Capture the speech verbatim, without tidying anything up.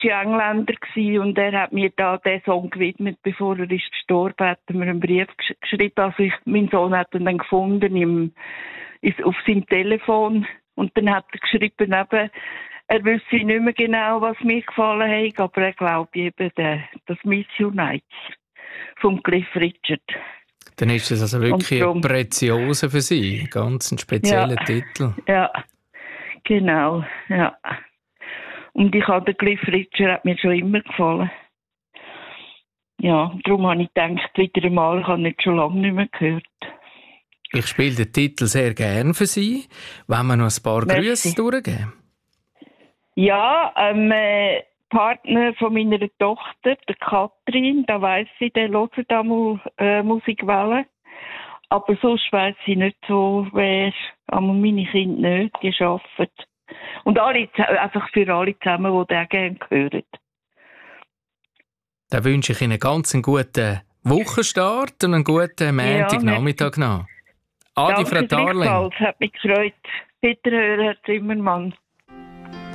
deutscher Engländer gewesen, und er hat mir da den Song gewidmet, bevor er ist gestorben, hat er mir einen Brief gesch- geschrieben. Also ich, mein Sohn hat ihn dann gefunden im, ist auf seinem Telefon, und dann hat er geschrieben, eben, er wüsste nicht mehr genau, was mir gefallen hat, aber er glaubt eben, der, das Miss United von Cliff Richard. Dann ist das also wirklich eine Preziose für Sie, ganz ein spezieller ja, Titel. Ja, genau, ja. Und ich habe den Cliff Richard, hat mir schon immer gefallen. Ja, darum habe ich gedacht, wieder einmal, ich habe nicht schon lange nicht mehr gehört. Ich spiele den Titel sehr gerne für Sie. Wollen wir noch ein paar Merci. Grüße durchgeben? Ja, ähm, äh, Partner von meiner Tochter, der Katrin, da weiss ich, der hört da mal äh, Musikwelle. Aber sonst weiss ich nicht so, wer, aber meine Kinder nicht, die arbeiten. Und alle, einfach für alle zusammen, die den gerne hören. Dann wünsche ich Ihnen ganz einen guten Wochenstart und einen guten Montagnachmittag noch. Adi, Frau Tarling. Es hat mich gefreut. Bitte hören, Herr Zimmermann.